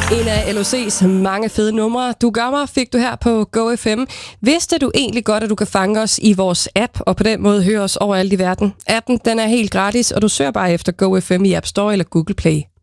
En af LOC's mange fede numre. Du gør mig, fik du her på GoFM. Vidste du egentlig godt, at du kan fange os i vores app, og på den måde høre os overalt i verden? Appen, den er helt gratis, og du søger bare efter GoFM i App Store eller Google Play.